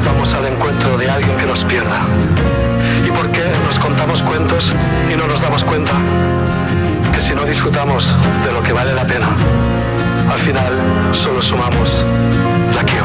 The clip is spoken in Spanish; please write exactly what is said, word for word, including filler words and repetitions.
vamos al encuentro de alguien que nos pierda? ¿Y por qué nos contamos cuentos y no nos damos cuenta que si no disfrutamos de lo que vale la pena, al final solo sumamos la que